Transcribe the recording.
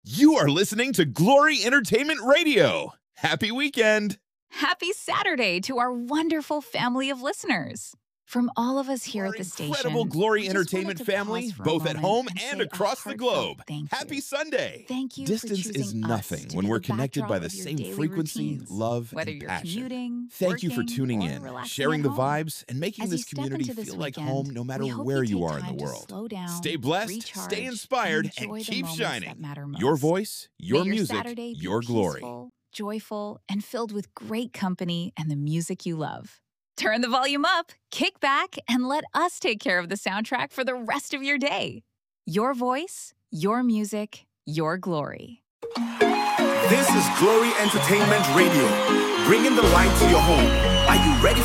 You are listening to Glory Entertainment Radio. Happy weekend. Happy Saturday to our wonderful family of listeners. From all of us here at the station, incredible Glory Entertainment family, both at home and across the globe. Happy Sunday. Thank you. Distance is nothing when we're connected by the same frequency, love, whether and you're passion. Commuting, Thank you for working, tuning or in, relaxing sharing at the home. vibes, and making As this you step community into this feel like weekend, home no matter we hope where you you take are in the time to world. slow down, Stay blessed, recharge, stay inspired, enjoy and the keep moments shining. that matter most. Your voice, your May music, Saturday be your glory. peaceful, joyful, and filled with great company and the music you love. Turn the volume up, kick back, and let us take care of the soundtrack for the rest of your day. Your voice, your music, your glory. This is Glory Entertainment Radio, bringing the light to your home. Are you ready